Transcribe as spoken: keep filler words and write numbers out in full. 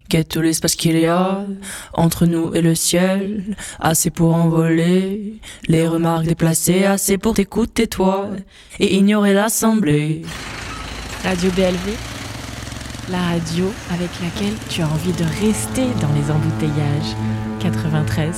Qu'est tout l'espace qu'il y a entre nous et le ciel, assez pour envoler les remarques déplacées, assez pour t'écouter toi et ignorer l'assemblée. Radio B L V, la radio avec laquelle tu as envie de rester dans les embouteillages. quatre-vingt-treize